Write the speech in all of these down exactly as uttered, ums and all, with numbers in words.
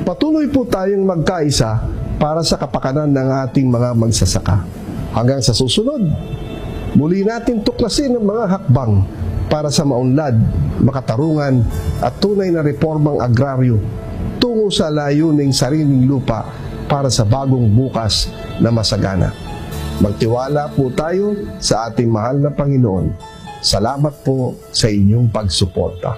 Patuloy po tayong magkaisa para sa kapakanan ng ating mga magsasaka. Hanggang sa susunod, muli natin tuklasin ang mga hakbang para sa maunlad, makatarungan at tunay na reformang agraryo tungo sa layuning sariling lupa para sa bagong bukas na masagana. Magtiwala po tayo sa ating mahal na Panginoon. Salamat po sa inyong pagsuporta.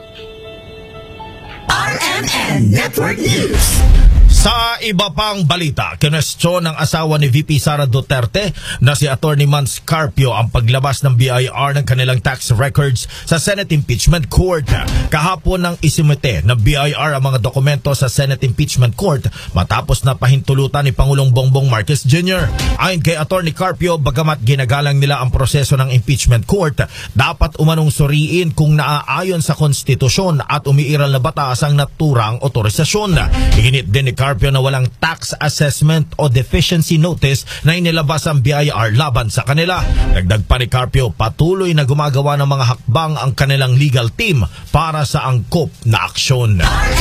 R M N Network News. Sa iba pang balita, kinwestiyon ng asawa ni V P Sara Duterte na si Attorney Mans Carpio ang paglabas ng B I R ng kanilang tax records sa Senate Impeachment Court. Kahapon nang isimite ng B I R ang mga dokumento sa Senate Impeachment Court matapos na pahintulutan ni Pangulong Bongbong Marcos Junior Ayon kay Attorney Carpio, bagamat ginagalang nila ang proseso ng Impeachment Court, dapat umanong suriin kung naaayon sa konstitusyon at umiiral na batas ang naturang otorisasyon. Iginit din ni Carpio na walang tax assessment o deficiency notice na inilabas ang B I R laban sa kanila. Dagdag pa ni Carpio, patuloy na gumagawa ng mga hakbang ang kanilang legal team para sa angkop na aksyon.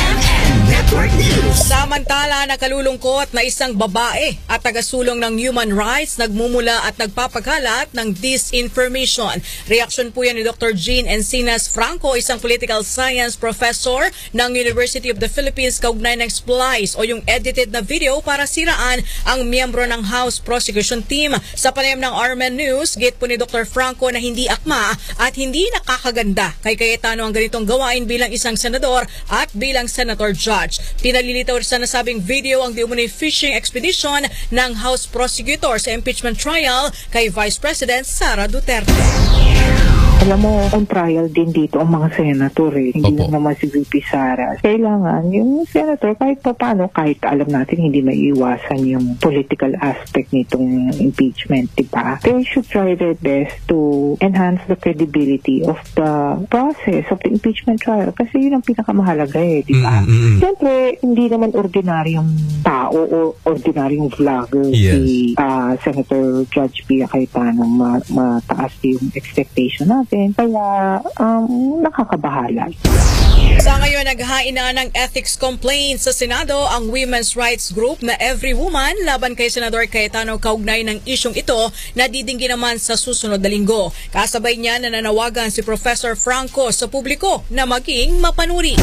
Samantala, nakalulungkot na isang babae at tagasulong ng human rights nagmumula at nagpapakalat ng disinformation. Reaksyon po yan ni Doctor Jean Encinas Franco, isang political science professor ng University of the Philippines, kaugnay ng Splice o yung edited na video para siraan ang miyembro ng House Prosecution Team. Sa panayam ng R M N News, gate po ni Doctor Franco na hindi akma at hindi nakakaganda kay Cayetano ang ganitong gawain bilang isang senador at bilang senator judge. Pinalilitaw sa nasabing video ang diumunoy fishing expedition ng House Prosecutor sa impeachment trial kay Vice President Sara Duterte. Alam mo, on trial din dito ang mga senator eh. Hindi lang naman si V P Sara. Kailangan yung senator kahit pa paano, kahit alam natin hindi maiiwasan yung political aspect nitong impeachment, diba? They should try their best to enhance the credibility of the process of the impeachment trial kasi yun ang pinakamahalaga eh, diba? Mm-hmm. Siyempre, hindi naman ordinaryong tao o ordinaryong vlogger yes. si uh, Senator Judge Pia Cayetano. Ma mataas yung expectation natin. Kaya um, nakakabahala. Sa ngayon, naghain na ng ethics complaint sa Senado ang women's rights group na Every Woman laban kay Senador Cayetano kaugnay ng isyong ito na didinggi naman sa susunod na linggo. Kasabay niya na nanawagan si Professor Franco sa publiko na maging mapanuri.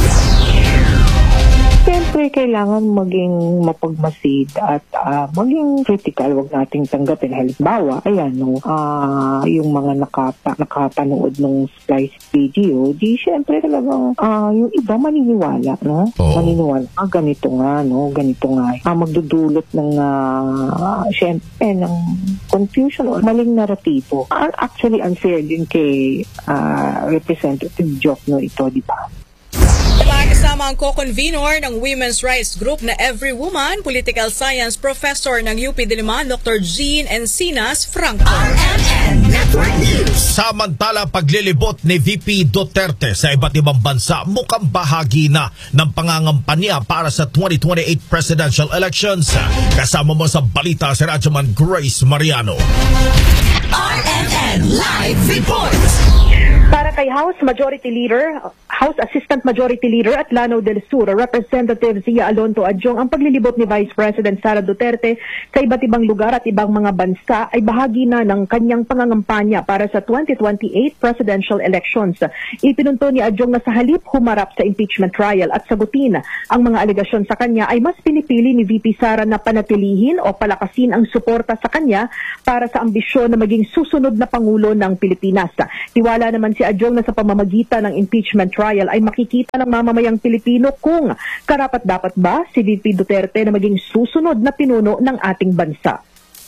Siyempre, kailangan maging mapagmasid at uh, maging critical. Huwag nating tanggapin. Halimbawa, ayan, no, uh, yung mga nakapa, nakapanood ng Splice video, di siyempre talagang uh, yung iba maniniwala, no? Oh. Maniniwala, ah, ganito nga, no? Ganito nga. Ah, magdudulot ng, uh, siyempre, ng confusion o maling naratibo. Uh, actually, unfair din kay uh, Representative Jokno ito, di ba? Kasama ang co-convenor ng women's rights group na Every Woman, political science professor ng U P Diliman, Doctor Jean Encinas Franco. R M N Network News. Samantala, paglilibot ni V P Duterte sa iba't ibang bansa mukhang bahagi na ng pangangampanya para sa twenty twenty-eight presidential elections. Kasama mo sa balita si Radyoman Grace Mariano. R M N Live Report. Para kay House Majority Leader, House Assistant Majority Leader at Lanao del Sur, Representative Zia Alonto Adjong, ang paglilibot ni Vice President Sara Duterte sa iba't ibang lugar at ibang mga bansa ay bahagi na ng kanyang pangangampanya para sa twenty twenty-eight presidential elections. Ipinunto ni Adjong na sa halip humarap sa impeachment trial at sagutin ang mga alegasyon sa kanya ay mas pinipili ni V P Sara na panatilihin o palakasin ang suporta sa kanya para sa ambisyon na maging susunod na Pangulo ng Pilipinas. Tiwala naman si Adjong na sa pamamagitan ng impeachment trial ay makikita ng mamamayang Pilipino kung karapat-dapat ba si V P Duterte na maging susunod na pinuno ng ating bansa.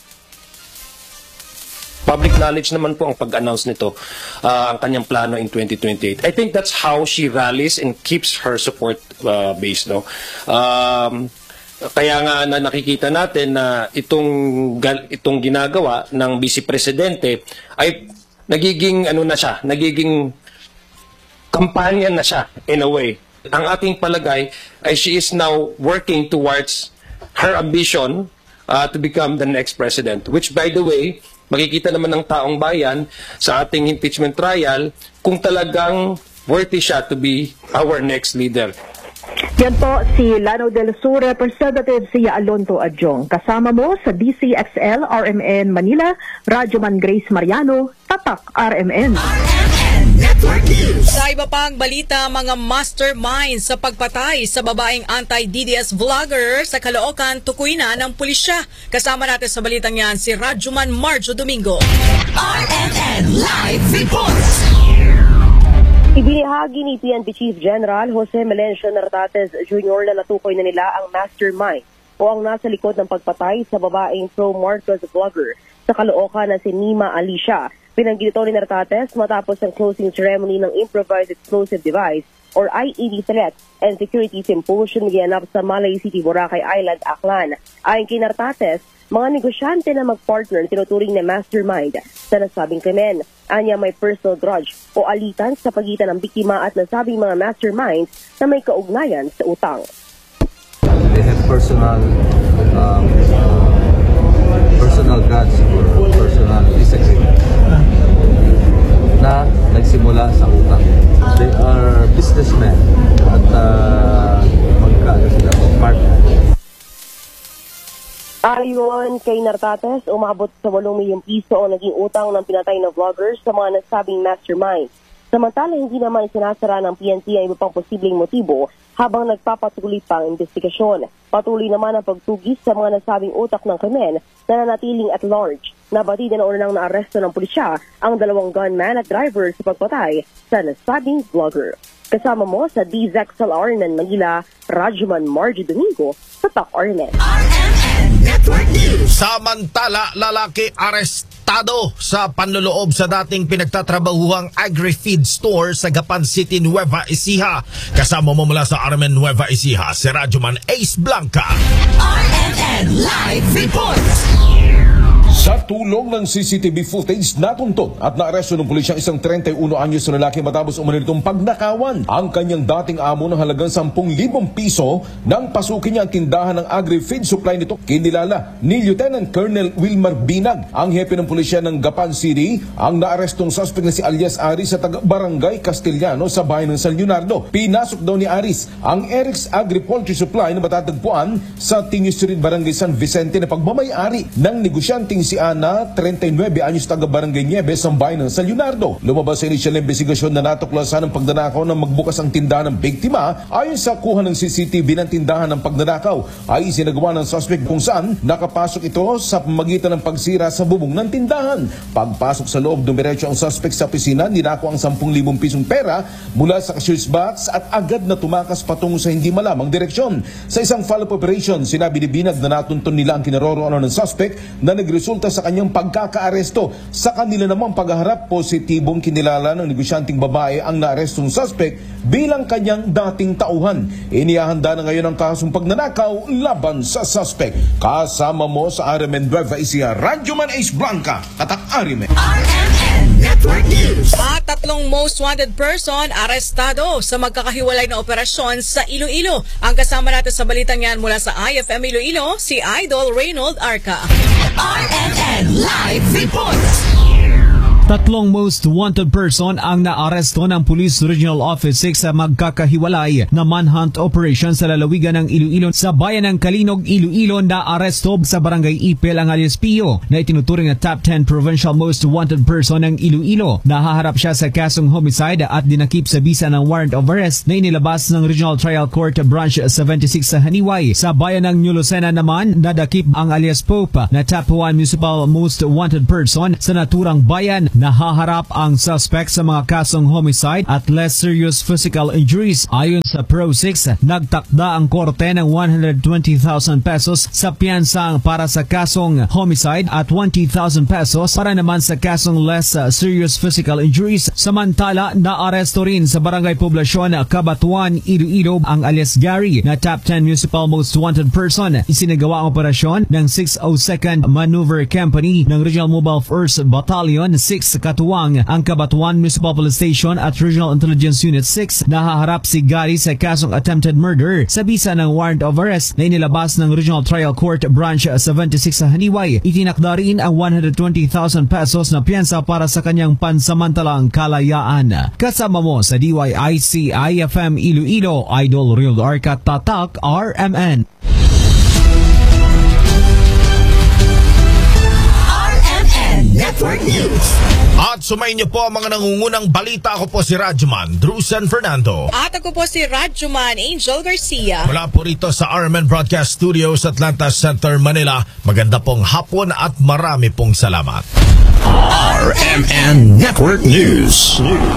Public knowledge naman po ang pag-announce nito, uh, ang kanyang plano in twenty twenty-eight. I think that's how she rallies and keeps her support uh, base. No? Um, kaya nga na nakikita natin na itong, itong ginagawa ng Vice Presidente ay nagiging ano na siya, nagiging kampanya na siya in a way. Ang ating palagay ay she is now working towards her ambition uh, to become the next president, which by the way, makikita naman ng taong bayan sa ating impeachment trial kung talagang worthy siya to be our next leader. Yan po si Lanao del Sur Representative Sia Alonto Adjong. Kasama mo sa D C X L R M N Manila, Radyoman Grace Mariano, Tatak R M N. Sa iba pang balita, mga masterminds sa pagpatay sa babaeng anti-D D S vlogger sa Caloocan, tukoy na ng pulisya. Kasama natin sa balitang yan si Radyoman Marjo Domingo. R M N Live Report. Ibinahagi ni P N P Chief General Jose Melencio Nartates Junior na natukoy na nila ang mastermind o ang nasa likod ng pagpatay sa babaeng pro-Marcos vlogger sa Caloocan na si Nima Alicia. Pinanggit ito ni Nartates matapos ang closing ceremony ng Improvised Explosive Device or I E D Threat and Security Symposium giganap sa Malay City, Boracay Island, Aklan. Ayon kay Nartates, mga negosyante na mag-partner tinuturing na mastermind sa nasabing krimen. Anya may personal grudge o alitan sa pagitan ng biktima at nasabing mga masterminds na may kaugnayan sa utang. They have personal um, personal grudge or personal disagreement na nagsimula sa utang. They are businessmen at uh, magkano sila mag-partner. Ayon kay Nartates, umabot sa walong milyong piso ang naging utang ng pinatay na vloggers sa mga nasabing mastermind. Samantala, hindi naman sinasara ng P N P ang iba pang posibleng motibo habang nagpapatuloy pa ang investigasyon. Patuloy naman ang pagtugis sa mga nasabing utak ng krimen na nanatiling at large. Nabatid na unang naaresto ng pulisya ang dalawang gunman at driver sa pagpatay sa nasabing vlogger. Kasama mo sa D Z X L R N Manila, Radyoman Marjo Domingo, sa Tatak R M N. Samantala, lalaki arestado sa panloloob sa dating pinagtatrabahuhang agri-feed store sa Gapan City, Nueva Ecija. Kasama mo mula sa R M N Nueva Ecija, si Radyoman Ace Blanca. R M N Live Report. Sa tulong ng C C T V footage, natuntun at naaresto ng pulisya isang thirty-one anyos na lalaki matapos umano nitong pagnakawan ang kanyang dating amo ng halagang ten thousand piso nang pasukin niya ang tindahan ng agri-feed supply nito. Kinilala ni Lieutenant Colonel Wilmar Binag, ang hepe ng pulisya ng Gapan City, ang naarestong suspect na si alias Aris sa taga-barangay Castellano sa bayan ng San Leonardo. Pinasok daw ni Aris ang Eric's Agri-Poultry Supply na matatagpuan sa Tingio Street, Barangay San Vicente na pagmamayari ng negosyanteng si Ana, thirty-nine anyos taga-barangay Nieves sa bayan ng San Leonardo. Lumabas sa inisyal na investigasyon na natuklasan ng pagnanakaw ng magbukas ang tindahan ng biktima. Ayon sa kuha ng C C T V ng tindahan ng pagnanakaw ay isinagawa ng suspect kung saan nakapasok ito sa pamagitan ng pagsira sa bubong ng tindahan. Pagpasok sa loob, dumiretso ang suspect sa opisina, ninako ang ten thousand pisong pera mula sa cashier's box at agad na tumakas patungo sa hindi malamang direksyon. Sa isang follow-up operation, sinabi ni Binag na natuntun nila ang kinaroroonan ng suspect na nagresulta sa kanyang pagkakaaresto. Sa kanila namang paghaharap, positibong kinilala ng negosyanteng babae ang naarestong suspect bilang kanyang dating tauhan. Inihahanda na ngayon ang kasong pagnanakaw laban sa suspect. Kasama mo sa R M N Nueva Ecija, Radyoman Ace Blanca, Tatak R M N. R M N Network News. At tatlong most wanted person arestado sa magkakahiwalay na operasyon sa Iloilo. Ang kasama natin sa balitang yan mula sa I F M Iloilo, si Idol Reynold Arca. R M N Live Report. Tatlong most wanted person ang naaresto ng Police Regional Office six sa magkakahiwalay na manhunt operation sa lalawigan ng Iloilo. Sa bayan ng Kalinog, Iloilo, na aresto sa barangay Ipil ang alias Pio na itinuturing na top ten provincial most wanted person ng Iloilo. Nahaharap siya sa kasong homicide at dinakip sa bisa ng warrant of arrest na inilabas ng Regional Trial Court Branch seventy-six sa Haniway. Sa bayan ng New Lucena naman, nadakip ang alias Pope na top one municipal most wanted person sa naturang bayan. Nahaharap ang suspect sa mga kasong homicide at less serious physical injuries. Ayon sa Pro six, nagtakda ang korte ng one hundred twenty thousand pesos sa piyansang para sa kasong homicide at twenty thousand pesos para naman sa kasong less serious physical injuries. Samantala, naaresto rin sa Barangay Poblasyon, Cabatuan, Iloilo ang alias Gary na top ten municipal most wanted person. Isinagawa ang operasyon ng six oh second Maneuver Company ng Regional Mobile Force Battalion six six katuwang ang Cabatuan Municipal Police Station at Regional Intelligence Unit six. Nahaharap si Gary sa kasong attempted murder sa bisa ng warrant of arrest na inilabas ng Regional Trial Court Branch seventy-six sa Haniway. Itinakda rin ang one hundred twenty thousand pesos na piyansa para sa kanyang pansamantalang kalayaan. Kasama mo sa D Y I C I F M Iloilo, Idol Real Arca Tatak R M N. Network News. At sumayin niyo po ang mga nangungunang balita. Ako po si Radjuman Drusen Fernando. At ako po si Radjuman Angel Garcia. Mula po rito sa R M N Broadcast Studios, Atlanta Center, Manila. Maganda pong hapon at marami pong salamat. R M N Network News.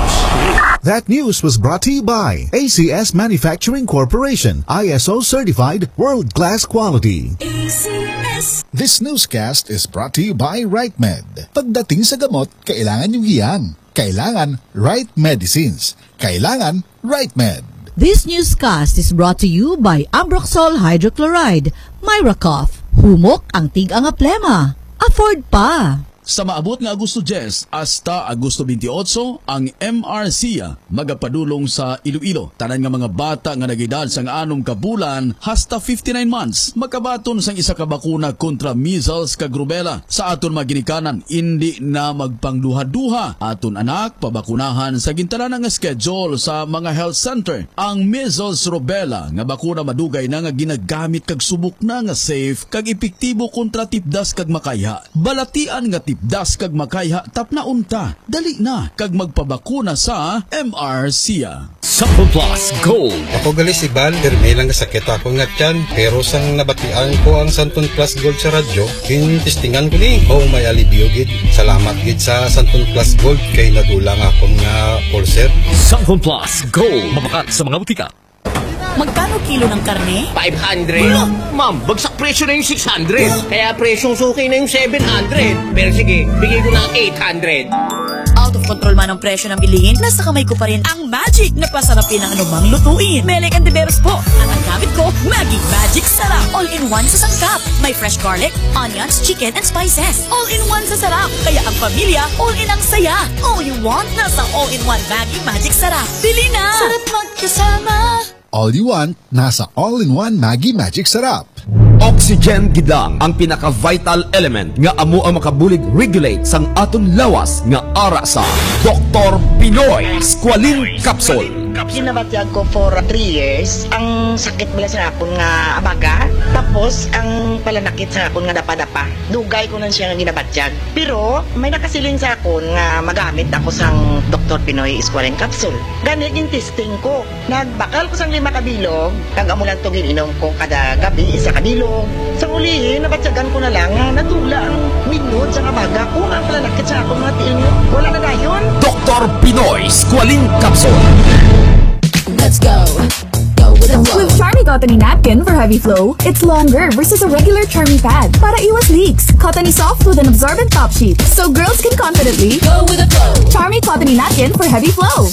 That news was brought to you by A C S Manufacturing Corporation, I S O certified, world-class quality. A C S. This newscast is brought to you by RightMed. Pagdating sa gamot, kailangan yung hiyang. Kailangan Right Medicines. Kailangan RightMed. This newscast is brought to you by Ambroxol Hydrochloride, Myracough. Humok ang tig-ang aplema. Afford pa. Sa maabot nga Agosto ten hasta Agosto twenty-eight, ang M R C A magapadulong sa Iloilo. Tanan nga mga bata nga nagedad sang anong kabulan hasta fifty-nine months makabaton sang isa ka bakuna kontra measles kag rubella. Sa aton maginikanan, hindi na magpangduha-duha. Aton anak pabakunahan sa gintanan nga schedule sa mga health center. Ang measles rubella nga bakuna madugay na nga ginagamit kag subok na nga safe kag epektibo kontra tipdas kag makayha. Balatian nga tipdas kag makayha tapna unta. Dali na kag magpabakuna sa M R C A. Sample Plus Gold. Ako gali si Bal, may lang sakit ako nga tiyan, pero sang nabatian ko ang Santon Plus Gold sa radyo, kinistingan ko ni, oh may alibyo gid. Salamat gid sa Santon Plus Gold kay nadulang akong nga pulser. Sample Plus Gold. Mabakat sa mga butika. Magkano kilo ng karne? five hundred. Wala. Ma'am, bagsak presyo na yung six hundred. Kaya presyong suki na yung seven hundred. Pero sige, bigay ko na eight hundred. Out of control man ang presyo ng bilihin, nasa kamay ko pa rin ang magic na pasarapin ng anumang lutuin. Melek and Diveros po. At ang gamit ko, Maggi Magic Sarap. All-in-one sa sangkap. May fresh garlic, onions, chicken, and spices. All-in-one sa sarap. Kaya ang pamilya, all-in ang saya. All you want, nasa all-in-one Maggi Magic Sarap. Bili na! Sarap magkasama. All you want, nasa all-in-one Maggi Magic Sarap. Oxygen gidang ang pinaka-vital element nga amo ang makabulig regulate sang aton lawas nga ara sa Doctor Pinoy Squalene Capsule. Ginabatyan ko for three years. Ang sakit bala sa akon nga abaga. Tapos, ang palanakit sa akon nga dapa-dapa. Dugay ko na siya nga ginabatyan. Pero, may nakasiling sa akon nga magamit ako sang Doctor Pinoy Squalene Capsule. Ganit yung testing ko. Nagbakal ko sang lima kabilog. Kag-amulan to gininom ko kada gabi isa kabilog. Sa ulihin, nabatyagan ko na lang nga natula ang minod sa abaga ko. Ang palanakit sa akon nga tiil. Wala na dayon. Doctor Pinoy Squalene Capsule. Let's go. Go with the flow. With Charmy Cottony Napkin for heavy flow, it's longer versus a regular Charmy pad. Para iwas leaks, Cottony soft with an absorbent top sheet, so girls can confidently go with the flow. Charmy Cottony Napkin for heavy flow.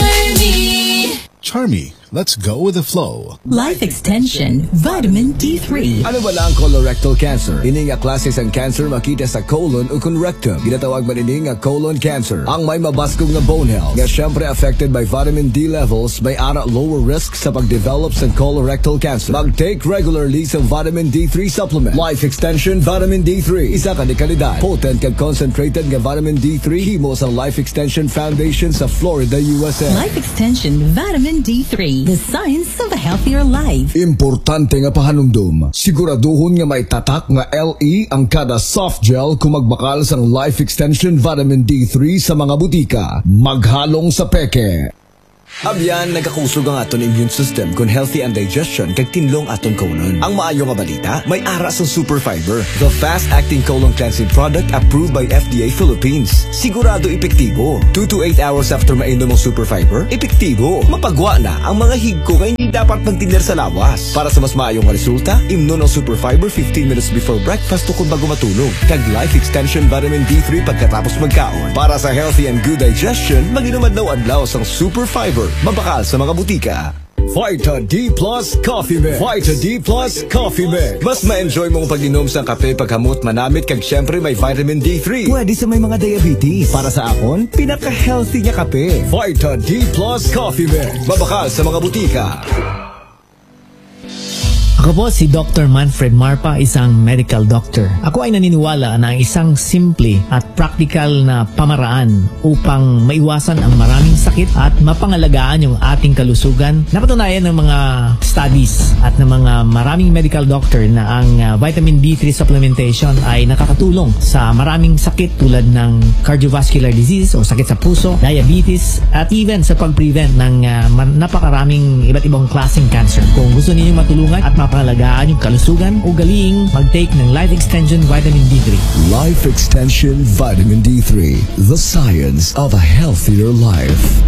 Charmy. Charmy, let's go with the flow. Life Extension Vitamin D three. Ano ba lang colorectal cancer? Ini nga klase sang cancer makita sa colon o kung rectum. Ginatawag man ini nga colon cancer. Ang may mabaskog nga bone health nga syempre affected by vitamin D levels may ara lower risk sa pagdevelop sa colorectal cancer. Mag-take regularly sa vitamin D three supplement. Life Extension Vitamin D three. Isa ka ni kalidad. Potent kag concentrated nga vitamin D three himo sa Life Extension Foundation sa Florida, U S A. Life Extension Vitamin D three. The science of a healthier life. Importante nga pahanumdum. Siguraduhon nga may tatak nga L E ang kada soft gel kung magbakal sang Life Extension Vitamin D three sa mga butika. Maghalong sa peke. Abyan, nagkakusog ang aton immune system kung healthy ang digestion kag tinlong aton colon. Ang maayo nga balita, may ara sa Super Fiber, the fast-acting colon cleansing product approved by F D A Philippines. Sigurado epektibo. two to eight hours after mainom ang Super Fiber, epektibo. Mapagwa na ang mga higko nga hindi dapat magtiner sa lawas. Para sa mas maayong resulta, imnon ang Super Fiber fifteen minutes before breakfast o kung bago matulog. Kag Life Extension Vitamin D three pagkatapos magkaon. Para sa healthy and good digestion, mag-inom adlaw-adlaw sang Super Fiber. Mabakal sa mga butika. Vita D Plus Coffee Mix. Vita D Plus Coffee Mix. Mas ma-enjoy mong pag-inom sa kape pagkamot manamit kag syempre may vitamin D three. Pwede sa may mga diabetes. Para sa akon, pinaka-healthy niya kape. Vita D Plus Coffee Mix. Mabakal sa mga butika. Ako po si Doctor Manfred Marpa, isang medical doctor. Ako ay naniniwala na ang isang simple at practical na pamaraan upang maiwasan ang maraming sakit at mapangalagaan yung ating kalusugan. Napatunayan ng mga studies at ng mga maraming medical doctor na ang uh, vitamin D three supplementation ay nakakatulong sa maraming sakit tulad ng cardiovascular disease o sakit sa puso, diabetes, at even sa pag-prevent ng uh, napakaraming iba't ibang klaseng cancer. Kung gusto niyo matulungan at mapangalagaan yung kalusugan, ugaling mag-take ng Life Extension Vitamin D three. Life Extension Vitamin D three. The science of a healthier life.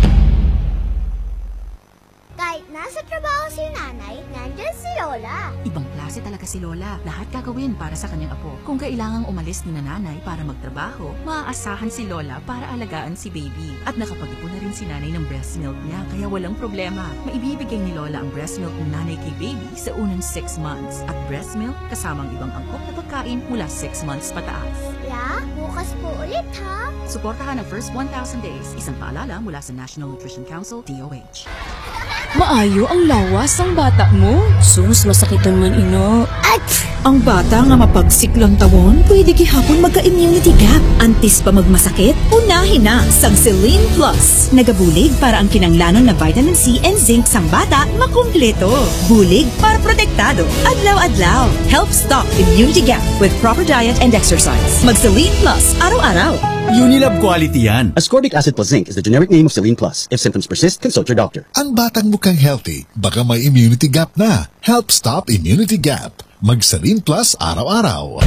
Kahit nasa trabaho si nanay, nandyan si Lola. Ibang klase talaga si Lola. Lahat gagawin para sa kanyang apo. Kung kailangang umalis ni nanay para magtrabaho, maaasahan si Lola para alagaan si baby. At nakapag-ipon na rin si nanay ng breast milk niya, kaya walang problema. Maibibigay ni Lola ang breast milk ng nanay kay baby sa unang six months. At breast milk kasamang ibang angkop na pagkain mula six months pataas. La, bukas po ulit ha. Suportahan ang first one thousand days. Isang paalala mula sa National Nutrition Council, D O H. Maayo ang lawas ang bata mo. Sus, masakiton man ino. At ang bata nga mapagsiklang tawon, pwede gihapon magka-immunity gap. Antes pa magmasakit, unahin na sang Celine Plus. Nagabulig para ang kinanglanon na vitamin C and zinc sang bata makumpleto. Bulig para protektado. Adlaw-adlaw. Help stop immunity gap with proper diet and exercise. Mag Celine Plus araw-araw. Unilab quality yan. Ascorbic acid plus zinc is the generic name of Celine Plus. If symptoms persist, consult your doctor. Ang batang mukhang healthy, baka may immunity gap na. Help stop immunity gap. Mag Celine Plus araw-araw.